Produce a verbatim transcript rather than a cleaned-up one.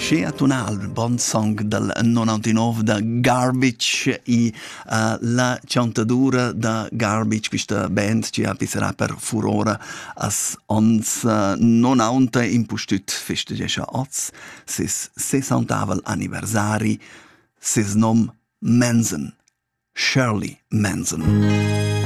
Scea Tonal, bon song del novantanove da Garbage e uh, la cantadura da Garbage, questa band che appiserà per furore as ons uh, novanta impustut festegescha oz, sis sessantavel anniversari, sis nom Manson, Shirley Manson.